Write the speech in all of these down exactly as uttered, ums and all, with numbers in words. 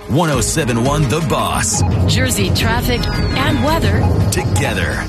one oh seven point one The Boss. Jersey traffic and weather together.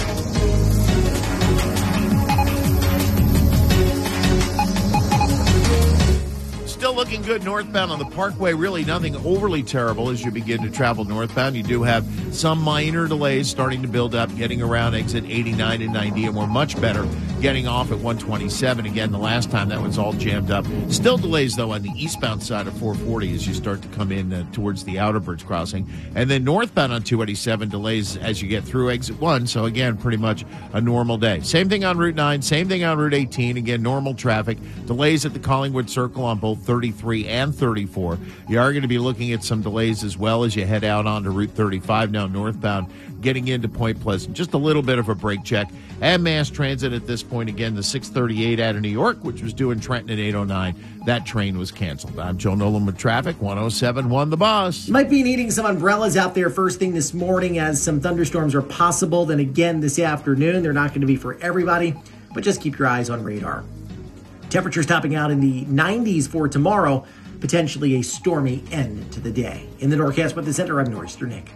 Still looking good northbound on the Parkway. Really nothing overly terrible as you begin to travel northbound. You do have some minor delays starting to build up, getting around exit eighty-nine and ninety, and we're much better getting off at one twenty-seven. Again, the last time that was all jammed up. Still delays, though, on the eastbound side of four forty as you start to come in uh, towards the Outer Bridge crossing. And then northbound on two eighty-seven, delays as you get through exit one. So, again, pretty much a normal day. Same thing on Route nine, same thing on Route eighteen. Again, normal traffic. Delays at the Collingwood Circle on both thirty-three and thirty-four. You are going to be looking at some delays as well as you head out onto Route thirty-five now northbound, getting into Point Pleasant. Just a little bit of a brake check. And mass transit at this point, again, the six thirty-eight out of New York, which was due in Trenton at eight oh nine. That train was canceled. I'm Joe Nolan with traffic, one oh seven point one The Boss. You might be needing some umbrellas out there first thing this morning as some thunderstorms are possible. Then again this afternoon, they're not going to be for everybody, but just keep your eyes on radar. Temperatures topping out in the nineties for tomorrow, potentially a stormy end to the day. In the Norcast Weather Center, I'm Nor'easter Nick.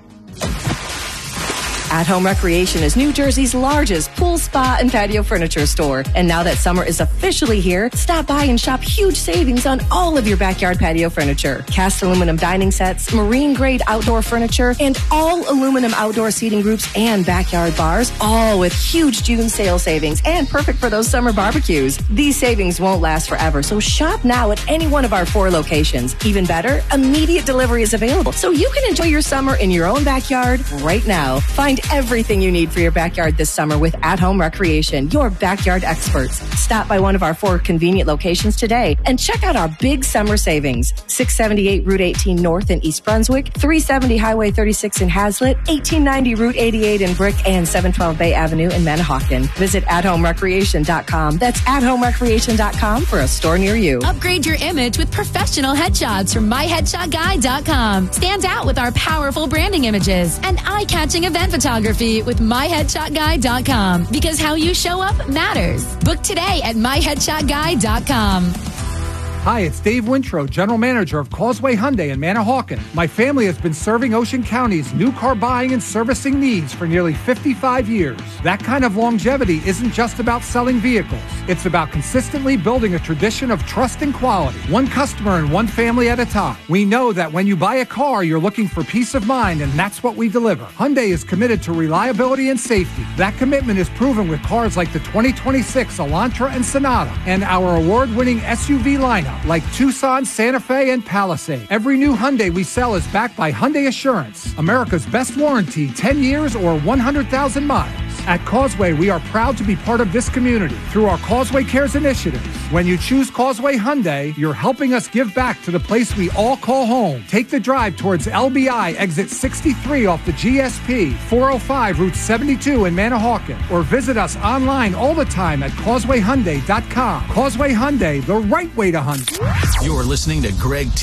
At Home Recreation is New Jersey's largest pool, spa, and patio furniture store. And now that summer is officially here, stop by and shop huge savings on all of your backyard patio furniture. Cast aluminum dining sets, marine-grade outdoor furniture, and all aluminum outdoor seating groups and backyard bars, all with huge June sale savings and perfect for those summer barbecues. These savings won't last forever, so shop now at any one of our four locations. Even better, immediate delivery is available, so you can enjoy your summer in your own backyard right now. Find everything you need for your backyard this summer with At Home Recreation, your backyard experts. Stop by one of our four convenient locations today and check out our big summer savings. six seventy-eight Route eighteen North in East Brunswick, three seventy Highway thirty-six in Hazlet, eighteen ninety Route eighty-eight in Brick, and seven twelve Bay Avenue in Manahawkin. Visit at home recreation dot com. That's at home recreation dot com for a store near you. Upgrade your image with professional headshots from my headshot guy dot com. Stand out with our powerful branding images and eye-catching event photography with my headshot guy dot com, because how you show up matters. Book today at my headshot guy dot com. Hi, it's Dave Wintro, General Manager of Causeway Hyundai in Manahawkin. My family has been serving Ocean County's new car buying and servicing needs for nearly fifty-five years. That kind of longevity isn't just about selling vehicles. It's about consistently building a tradition of trust and quality, one customer and one family at a time. We know that when you buy a car, you're looking for peace of mind, and that's what we deliver. Hyundai is committed to reliability and safety. That commitment is proven with cars like the twenty twenty-six Elantra and Sonata, and our award-winning S U V lineup like Tucson, Santa Fe, and Palisade. Every new Hyundai we sell is backed by Hyundai Assurance, America's best warranty, ten years or one hundred thousand miles. At Causeway, we are proud to be part of this community through our Causeway Cares initiatives. When you choose Causeway Hyundai, you're helping us give back to the place we all call home. Take the drive towards L B I exit sixty-three off the G S P, four oh five Route seventy-two in Manahawkin, or visit us online all the time at causeway hyundai dot com. Causeway Hyundai, the right way to hunt. You're listening to Greg T.